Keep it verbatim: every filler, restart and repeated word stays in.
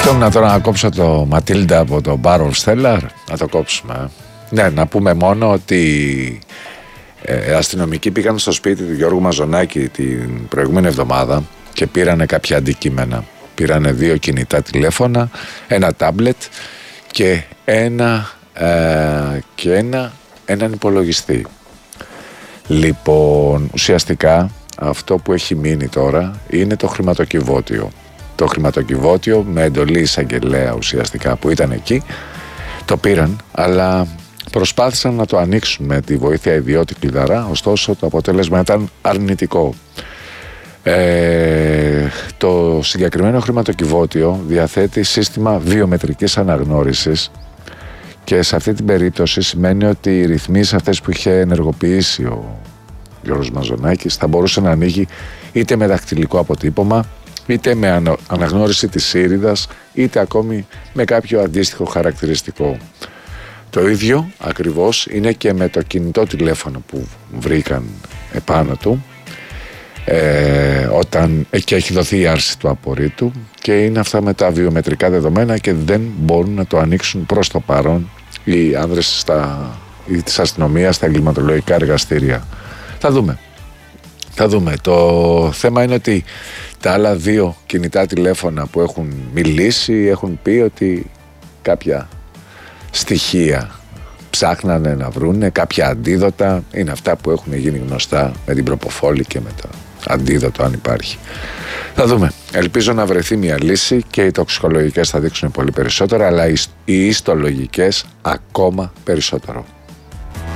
Σκεφτόμουν τώρα να κόψω το Ματίλντα από το Barrow Stellar. Να το κόψουμε. Ναι, να πούμε μόνο ότι ε, αστυνομικοί πήγαν στο σπίτι του Γιώργου Μαζονάκη την προηγούμενη εβδομάδα και πήρανε κάποια αντικείμενα. Πήρανε δύο κινητά τηλέφωνα, ένα τάμπλετ και ένα, ε, και ένα έναν υπολογιστή. Λοιπόν, ουσιαστικά αυτό που έχει μείνει τώρα είναι το χρηματοκιβώτιο. Το χρηματοκιβώτιο με εντολή εισαγγελέα ουσιαστικά που ήταν εκεί, το πήραν, αλλά προσπάθησαν να το ανοίξουν με τη βοήθεια ιδιώτη κλειδαρά, ωστόσο το αποτέλεσμα ήταν αρνητικό. Ε, το συγκεκριμένο χρηματοκιβώτιο διαθέτει σύστημα βιομετρικής αναγνώρισης και σε αυτή την περίπτωση σημαίνει ότι οι ρυθμίσεις αυτές που είχε ενεργοποιήσει ο Γιώργος Μαζονάκης θα μπορούσε να ανοίγει είτε με δακτυλικό αποτύπωμα, είτε με αναγνώριση της σύριδας, είτε ακόμη με κάποιο αντίστοιχο χαρακτηριστικό. Το ίδιο ακριβώς είναι και με το κινητό τηλέφωνο που βρήκαν επάνω του, ε, όταν και έχει δοθεί η άρση του απορρίτου, και είναι αυτά με τα βιομετρικά δεδομένα και δεν μπορούν να το ανοίξουν προς το παρόν οι άνδρες στα, ή της αστυνομίας στα εγκληματολογικά εργαστήρια. Θα δούμε. Θα δούμε. Το θέμα είναι ότι τα άλλα δύο κινητά τηλέφωνα που έχουν μιλήσει έχουν πει ότι κάποια στοιχεία ψάχνανε να βρούνε, κάποια αντίδοτα. Είναι αυτά που έχουν γίνει γνωστά με την προποφόλη και με το αντίδοτο, αν υπάρχει. Θα δούμε. Ελπίζω να βρεθεί μια λύση και οι τοξικολογικές θα δείξουν πολύ περισσότερο, αλλά οι ιστολογικές ακόμα περισσότερο.